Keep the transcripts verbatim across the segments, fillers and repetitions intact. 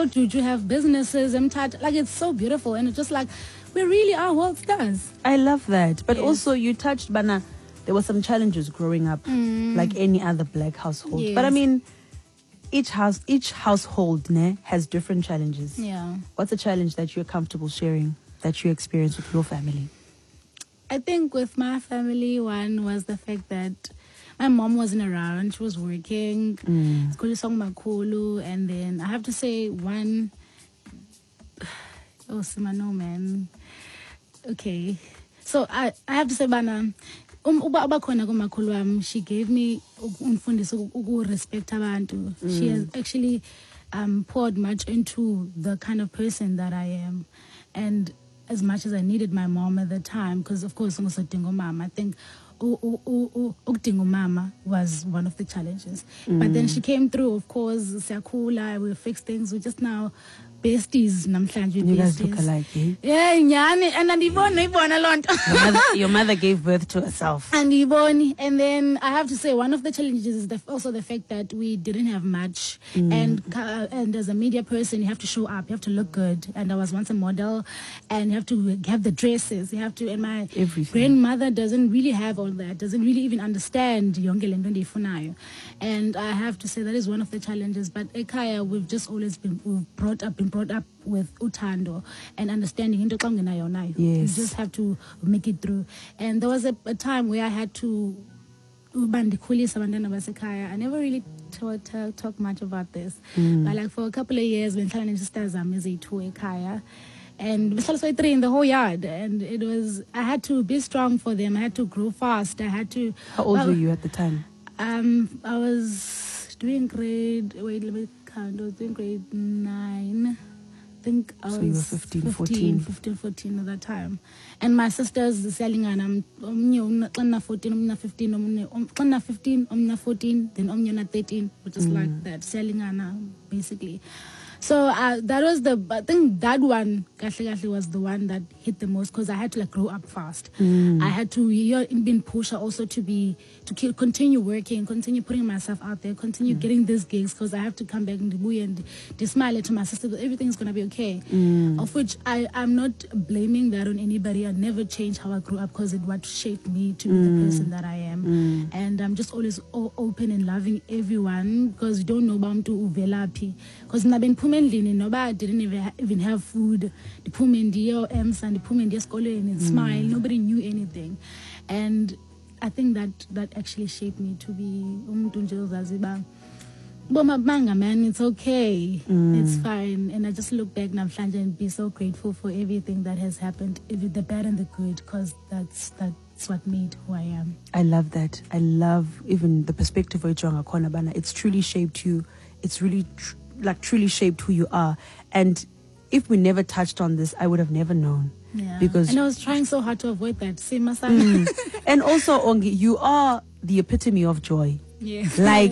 Juju have businesses and like it's so beautiful, and it's just like we really are world stars. I love that. But yes. also you touched Bana, there were some challenges growing up mm. like any other black household. Yes. But I mean, each house each household ne, has different challenges. Yeah. What's a challenge that you're comfortable sharing that you experience with your family? I think with my family, one was the fact that my mom wasn't around. She was working. Mm. And then I have to say one, oh, Simano, man. Okay. So I, I have to say, Bana, um, she gave me respect abantu. She has actually um, poured much into the kind of person that I am. And as much as I needed my mom at the time, because of course I'm also dingo mom, I think ukudingo mama was one of the challenges. Mm. But then she came through, of course, siyakula, we fixed things, we just now besties namhlanje. You guys look alike, eh? Yeah, nyani, and andibona ibona lonto. Your mother, your mother gave birth to herself. And iboni, and then I have to say one of the challenges is the, also the fact that we didn't have much, mm. and uh, and as a media person you have to show up, you have to look good, and I was once a model, and you have to have the dresses, you have to, and my Everything. grandmother doesn't really have all that, doesn't really even understand yonke lento ndiyifunayo, and I have to say that is one of the challenges. But ekhaya we've just always been we've brought up been brought up with utando and understanding into xa ungenayo nayo. Yes. You just have to make it through. And there was a, a time where I had to bandikhulisa abantwana basekhaya. I never really talk, talk, talk much about this, mm. but like for a couple of years when benhlala nesisters zami eziyi-two ekhaya, and we started three in the whole yard, and it was I had to be strong for them. I had to grow fast. I had to. How old well, were you at the time? Um, I was doing grade. Wait, let me count. I was doing grade nine. I think I was so you were fifteen, fifteen, fourteen. fifteen, fourteen at that time. And my sisters selling and I'm fourteen, I'm fifteen, I'm fifteen, I'm fourteen, then I'm thirteen, which is mm. like that, selling and basically. So uh, that was the, I think that one, Kahle Kahle, was the one that hit the most because I had to like grow up fast. Mm. I had to, you're being pushed also to be, to keep, continue working, continue putting myself out there, continue mm. getting these gigs because I have to come back and debuy and de smile to my sister that everything's going to be okay. Mm. Of which I, I'm not blaming that on anybody. I never changed how I grew up because it what shaped me to be mm. the person that I am. Mm. And I'm just always o- open and loving everyone because you don't know about to uvelapi. Because I've been I didn't even, even have food. The Pumendio Ems and the Pumendia scholar and smile. Nobody knew anything. And I think that that actually shaped me to be Umtunjel Zaziba. Bomabanga, man, it's okay. Mm. It's fine. And I just look back namhlanje and be so grateful for everything that has happened, the bad and the good, because that's that's what made who I am. I love that. I love even the perspective of Ijonga Konabana. It's truly shaped you. It's really tr- like truly shaped who you are. And if we never touched on this, I would have never known. Yeah. Because and I was trying so hard to avoid that. See, mm. And also, Ongi, you are the epitome of joy. Yeah. Like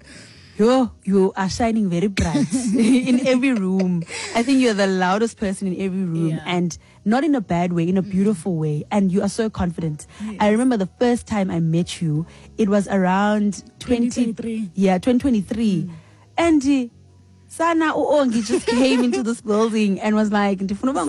you, you are shining very bright in every room. I think you're the loudest person in every room, yeah. and not in a bad way, in a beautiful mm. way. And you are so confident. Yes. I remember the first time I met you, it was around twenty twenty-three. Yeah, twenty twenty-three. Mm. And uh, Sana Uongi just came into this building and was like, and everyone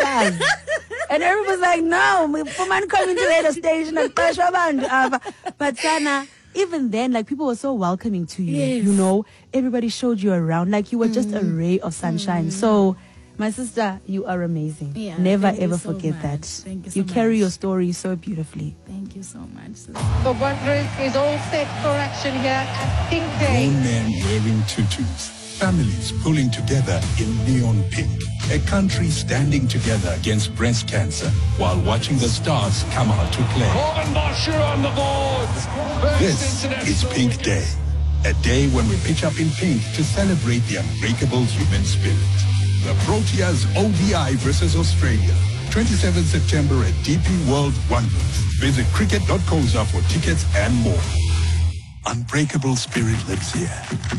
was like, no, for man coming to the station. But Sana, even then, like, people were so welcoming to you. Yes. You know, everybody showed you around. Like, you were just mm. a ray of sunshine. Mm. So, my sister, you are amazing. Yeah, Never ever so forget much. that. Thank you so you much. carry your story so beautifully. Thank you so much. The Wanderers is all set for action here at Pink Day. Grown men wearing tutus. Families pulling together in neon pink. A country standing together against breast cancer while watching the stars come out to play. Morgan Bosher on the board. This is Pink Day. A day when we pitch up in pink to celebrate the unbreakable human spirit. The Proteas O D I versus Australia. twenty-seventh September at D P World Wanderers. Visit cricket dot co za for tickets and more. Unbreakable spirit lives here.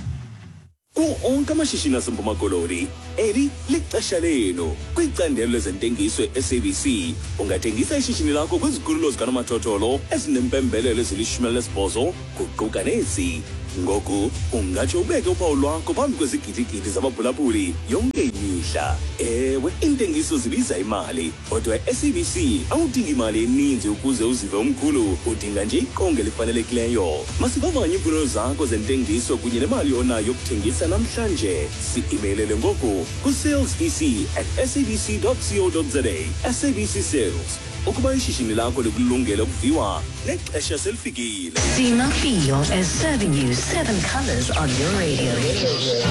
Ku-onke amashishini aseMpuma Koloni, eli lixesha lenu kwicandelo lezentengiso e-S A B C. Ungathengisa ishishini lakho kwizikhululo zikanomathotholo ezinempembelelo ezilishumi elinesibhozo kuquka nezi. ngoku ungatsho ubeke uphawu lwakho phambi kwezigidigidi zabaphulaphuli yonke imihla. Ewe, intengiso zibiza imali, kodwa e-S A B C awudingi imali eninzi ukuze uzive umkhulu, udinga nje iqonga elifanelekileyo. Masivavanye iimfuno zakho zentengiso kunye nemali onayo yokuthengisa namhlanje. Si-imeilele ngoku ku-salesec at sabc.co.za. S A B C Sales, ukuba ishishini lakho likulungele ukuviwa nexesha selifikile. Simafio is serving you seven colors on your radio.